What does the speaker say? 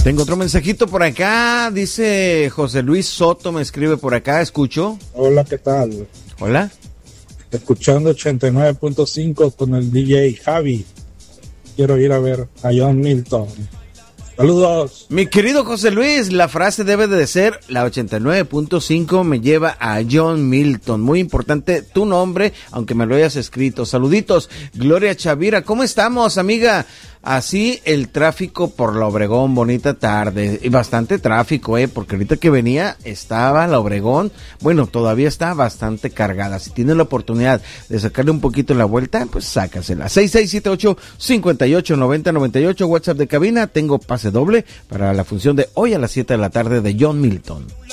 Tengo otro mensajito por acá, dice José Luis Soto, me escribe por acá, escucho. Hola, ¿qué tal? Hola. Escuchando 89.5 con el DJ Javi. Quiero ir a ver a John Milton. Saludos. Mi querido José Luis, la frase debe de ser, la 89.5 me lleva a John Milton. Muy importante tu nombre, aunque me lo hayas escrito. Saluditos. Gloria Chavira, ¿cómo estamos, amiga? Así el tráfico por la Obregón, bonita tarde. Y bastante tráfico, porque ahorita que venía estaba la Obregón, bueno, todavía está bastante cargada. Si tienes la oportunidad de sacarle un poquito la vuelta, pues sácasela. 6678-589098, WhatsApp de cabina. Tengo pase doble para la función de hoy a las 7 de la tarde de John Milton.